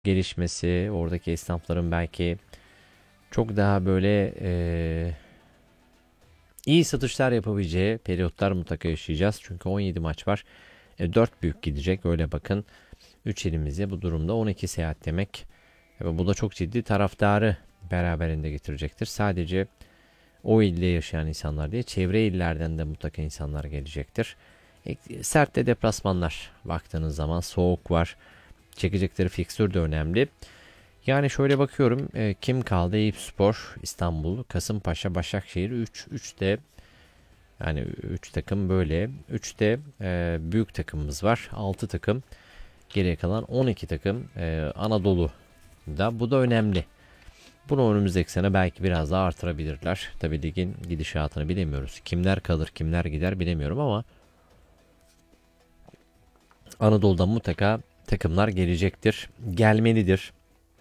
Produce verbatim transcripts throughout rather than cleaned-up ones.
gelişmesi, oradaki esnafların belki çok daha böyle e, iyi satışlar yapabileceği periyotlar mutlaka yaşayacağız. Çünkü on yedi maç var. E, dört büyük gidecek. Öyle bakın. üç elimize bu durumda on iki seyahat demek. E, bu da çok ciddi taraftarı beraberinde getirecektir. Sadece o ilde yaşayan insanlar değil, çevre illerden de mutlaka insanlar gelecektir. E, sert de deplasmanlar baktığınız zaman, soğuk var. Çekecekleri fikstür de önemli. Yani şöyle bakıyorum, e, kim kaldı? Eyüpspor, İstanbul, Kasımpaşa, Başakşehir üç. üçte yani üç takım böyle. üçte e, büyük takımımız var. altı takım. Geriye kalan on iki takım e, Anadolu'da. Bu da önemli. Bunu önümüzdeki sene belki biraz daha artırabilirler. Tabii ligin gidişatını bilemiyoruz. Kimler kalır, kimler gider bilemiyorum ama Anadolu'dan mutlaka takımlar gelecektir. Gelmelidir.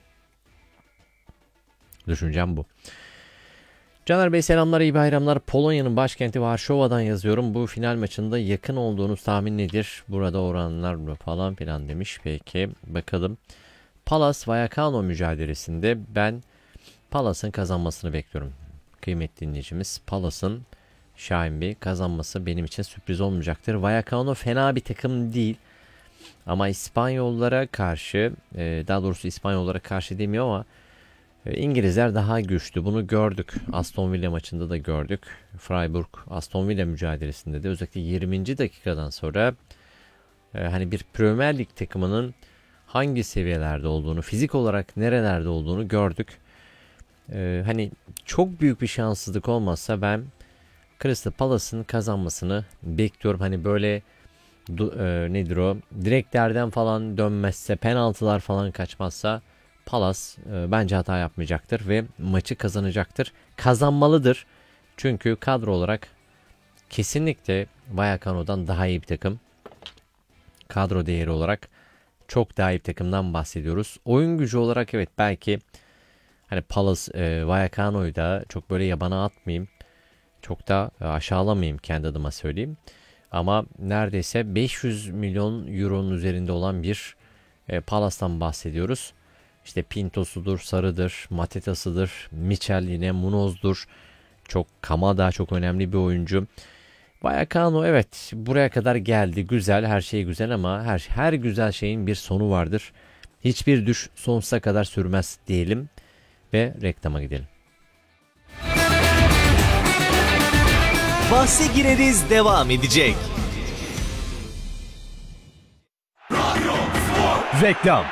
Düşüncem bu. Caner Bey selamlar, iyi bayramlar. Polonya'nın başkenti Varşova'dan yazıyorum. Bu final maçında yakın olduğunuz tahmin nedir? Burada oranlar mı falan filan demiş. Peki bakalım. Palas Vallecano mücadelesinde ben Palas'ın kazanmasını bekliyorum. Kıymetli dinleyicimiz, Palas'ın Şahin Bey kazanması benim için sürpriz olmayacaktır. Vallecano fena bir takım değil. Ama İspanyollara karşı, daha doğrusu İspanyollara karşı demiyor ama İngilizler daha güçlü. Bunu gördük. Aston Villa maçında da gördük. Freiburg Aston Villa mücadelesinde de özellikle yirminci dakikadan sonra hani bir Premier Lig takımının hangi seviyelerde olduğunu, fizik olarak nerelerde olduğunu gördük. Ee, hani çok büyük bir şanssızlık olmazsa ben Crystal Palace'ın kazanmasını bekliyorum. Hani böyle e, nedir o? Direklerden falan dönmezse, penaltılar falan kaçmazsa Palace e, bence hata yapmayacaktır ve maçı kazanacaktır. Kazanmalıdır. Çünkü kadro olarak kesinlikle Vallecano'dan daha iyi bir takım. Kadro değeri olarak çok daha iyi bir takımdan bahsediyoruz. Oyun gücü olarak evet belki hani Palace, e, Vallecano'yu da çok böyle yabana atmayayım. Çok da e, aşağılamayayım, kendi adıma söyleyeyim. Ama neredeyse beş yüz milyon euronun üzerinde olan bir e, Palace'tan bahsediyoruz. İşte Pinto'sudur, Sarı'dır, Matetas'ıdır, Michel yine Munoz'dur. Çok Kamada çok önemli bir oyuncu. Vallecano evet buraya kadar geldi. Güzel, her şey güzel ama her her güzel şeyin bir sonu vardır. Hiçbir düş sonsuza kadar sürmez diyelim ve reklama gidelim. Bahse gireriz devam edecek. Reklam.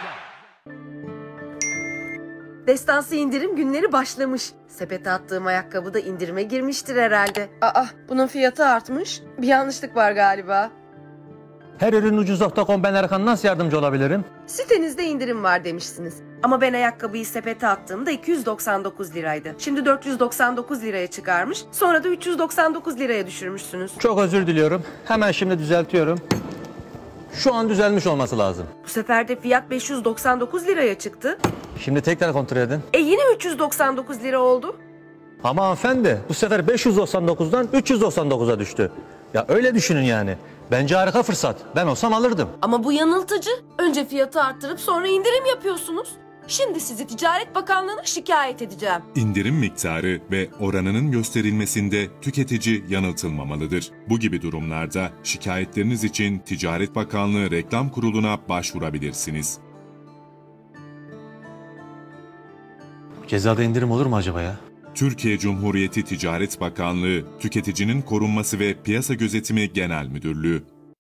Destansı indirim günleri başlamış. Sepete attığım ayakkabı da indirime girmiştir herhalde. Aa, bunun fiyatı artmış. Bir yanlışlık var galiba. Her ürün ucuz nokta com, ben Erkan, nasıl yardımcı olabilirim? Sitenizde indirim var demişsiniz. Ama ben ayakkabıyı sepete attığımda iki yüz doksan dokuz liraydı. Şimdi dört yüz doksan dokuz liraya çıkarmış. Sonra da üç yüz doksan dokuz liraya düşürmüşsünüz. Çok özür diliyorum. Hemen şimdi düzeltiyorum. Şu an düzelmiş olması lazım. Bu sefer de fiyat beş yüz doksan dokuz liraya çıktı. Şimdi tekrar kontrol edin. E yine üç yüz doksan dokuz lira oldu. Ama hanımefendi bu sefer beş yüz doksan dokuzdan üç yüz doksan dokuza düştü. Ya öyle düşünün yani. Bence harika fırsat. Ben olsam alırdım. Ama bu yanıltıcı. Önce fiyatı arttırıp sonra indirim yapıyorsunuz. Şimdi sizi Ticaret Bakanlığı'na şikayet edeceğim. İndirim miktarı ve oranının gösterilmesinde tüketici yanıltılmamalıdır. Bu gibi durumlarda şikayetleriniz için Ticaret Bakanlığı Reklam Kurulu'na başvurabilirsiniz. Cezada indirim olur mu acaba ya? Türkiye Cumhuriyeti Ticaret Bakanlığı, Tüketicinin Korunması ve Piyasa Gözetimi Genel Müdürlüğü.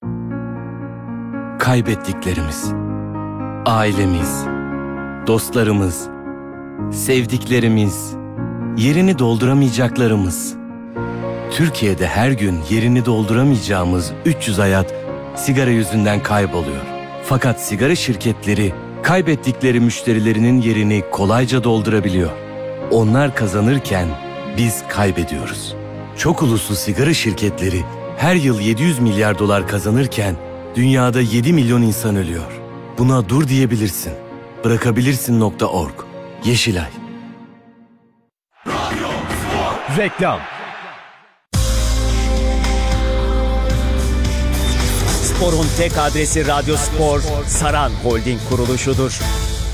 Kaybettiklerimiz, ailemiz, dostlarımız, sevdiklerimiz, yerini dolduramayacaklarımız. Türkiye'de her gün yerini dolduramayacağımız üç yüz hayat sigara yüzünden kayboluyor. Fakat sigara şirketleri kaybettikleri müşterilerinin yerini kolayca doldurabiliyor. Onlar kazanırken biz kaybediyoruz. Çok uluslu sigara şirketleri her yıl yedi yüz milyar dolar kazanırken dünyada yedi milyon insan ölüyor. Buna dur diyebilirsin. Bırakabilirsin nokta org. Yeşilay. Reklam. Spor'un tek adresi Radyo Spor, Saran Holding kuruluşudur.